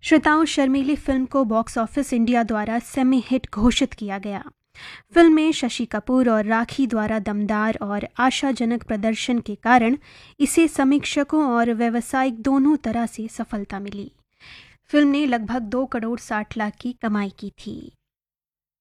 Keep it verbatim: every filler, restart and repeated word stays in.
श्रोताओं, शर्मीली फिल्म को box office India द्वारा सेमी हिट घोषित किया गया। फिल्म में शशि कपूर और राखी द्वारा दमदार और आशाजनक प्रदर्शन के कारण इसे समीक्षकों और व्यावसायिक दोनों तरह से सफलता मिली। फिल्म ने लगभग दो करोड़ साठ लाख की कमाई की थी।